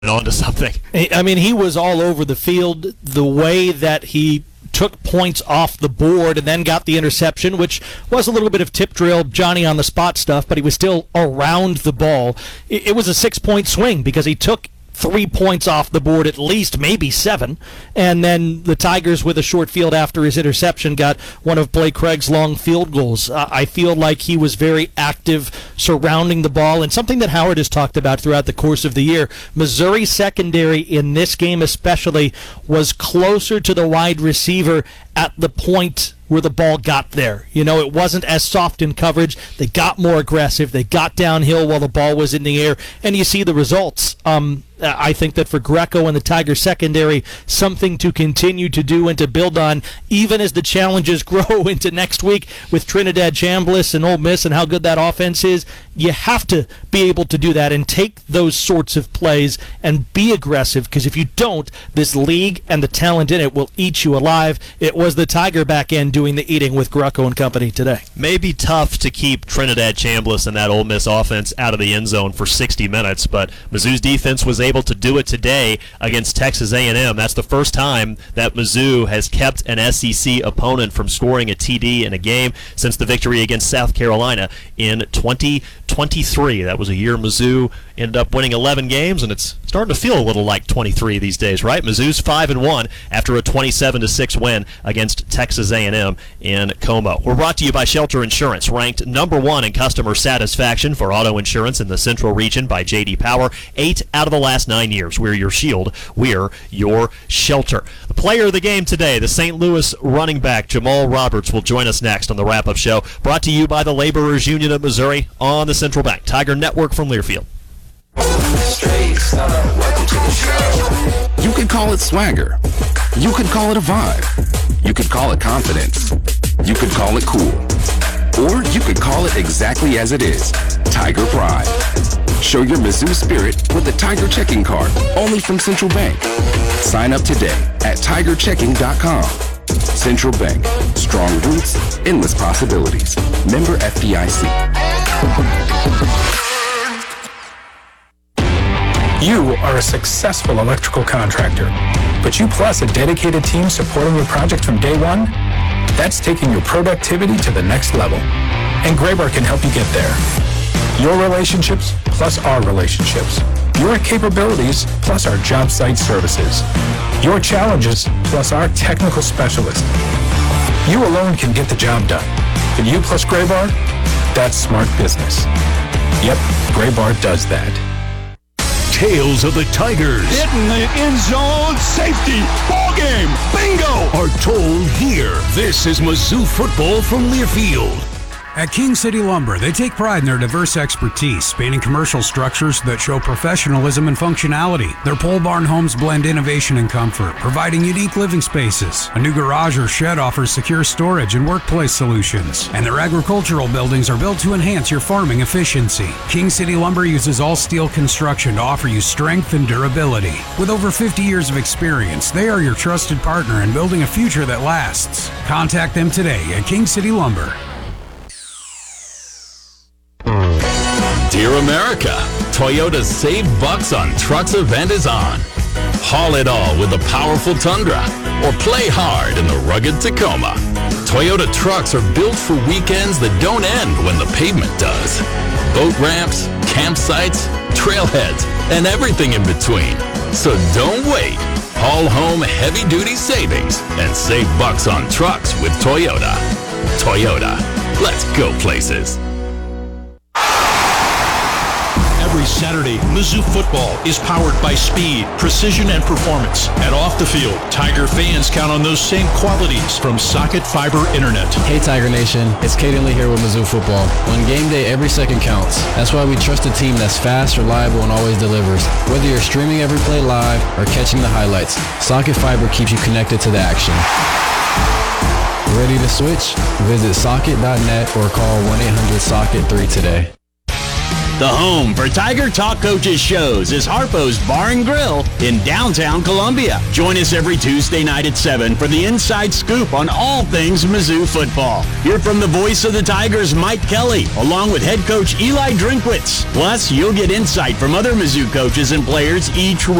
onto something. I mean, he was all over the field. The way that he took points off the board and then got the interception, which was a little bit of tip drill, Johnny on the spot stuff, but he was still around the ball. It was a 6-point swing because he took 3 points off the board, at least, maybe 7. And then the Tigers, with a short field after his interception, got one of Blake Craig's long field goals. I feel like he was very active surrounding the ball, and something that Howard has talked about throughout the course of the year. Missouri secondary in this game especially was closer to the wide receiver at the point where the ball got there. You know, it wasn't as soft in coverage. They got more aggressive. They got downhill while the ball was in the air, and you see the results. I think that for Greco and the Tiger secondary, something to continue to do and to build on, even as the challenges grow into next week with Trinidad Chambliss and Ole Miss and how good that offense is. You have to be able to do that and take those sorts of plays and be aggressive, because if you don't, this league and the talent in it will eat you alive. It was the Tiger back end doing the eating with Greco and company today. Maybe tough to keep Trinidad Chambliss and that Ole Miss offense out of the end zone for 60 minutes, but Mizzou's defense was able to do it today against Texas A&M. That's the first time that Mizzou has kept an SEC opponent from scoring a TD in a game since the victory against South Carolina in 2023. That was a year Mizzou ended up winning 11 games, and it's starting to feel a little like 23 these days, right? Mizzou's 5-1 after a 27-6 win against Texas A&M in Como. We're brought to you by Shelter Insurance, ranked number 1 in customer satisfaction for auto insurance in the Central Region by J.D. Power. 8 out of the last 9 years. We're your shield. We're your shelter. The player of the game today, the St. Louis running back Jamal Roberts, will join us next on the wrap-up show, brought to you by the Laborers Union of Missouri on the Central Bank Tiger Network from Learfield. You could call it swagger. You could call it a vibe. You could call it confidence. You could call it cool. Or you could call it exactly as it is, Tiger Pride. Show your Mizzou spirit with the Tiger Checking Card, only from Central Bank. Sign up today at tigerchecking.com. Central Bank. Strong roots, endless possibilities. Member FDIC. You are a successful electrical contractor, but you plus a dedicated team supporting your project from day one? That's taking your productivity to the next level. And Graybar can help you get there. Your relationships plus our relationships. Your capabilities plus our job site services. Your challenges plus our technical specialists. You alone can get the job done. But you plus Graybar, that's smart business. Yep, Graybar does that. Tales of the Tigers. Hitting the end zone, safety, ball game, bingo! Are told here. This is Mizzou football from Learfield. At King City Lumber, they take pride in their diverse expertise, spanning commercial structures that show professionalism and functionality. Their pole barn homes blend innovation and comfort, providing unique living spaces. A new garage or shed offers secure storage and workplace solutions. And their agricultural buildings are built to enhance your farming efficiency. King City Lumber uses all steel construction to offer you strength and durability. With over 50 years of experience, they are your trusted partner in building a future that lasts. Contact them today at King City Lumber. Dear America, Toyota's Save Bucks on Trucks event is on. Haul it all with the powerful Tundra, or play hard in the rugged Tacoma. Toyota trucks are built for weekends that don't end when the pavement does. Boat ramps, campsites, trailheads, and everything in between. So don't wait. Haul home heavy-duty savings and save bucks on trucks with Toyota. Toyota, let's go places. Every Saturday, Mizzou football is powered by speed, precision, and performance. And off the field, Tiger fans count on those same qualities from Socket Fiber Internet. Hey Tiger Nation, it's Caden Lee here with Mizzou football. On game day, every second counts. That's why we trust a team that's fast, reliable, and always delivers. Whether you're streaming every play live or catching the highlights, Socket Fiber keeps you connected to the action. Ready to switch? Visit socket.net or call 1-800-SOCKET3 today. The home for Tiger Talk Coaches shows is Harpo's Bar and Grill in downtown Columbia. Join us every Tuesday night at 7 for the inside scoop on all things Mizzou football. Hear from the voice of the Tigers, Mike Kelly, along with head coach Eli Drinkwitz. Plus, you'll get insight from other Mizzou coaches and players each week.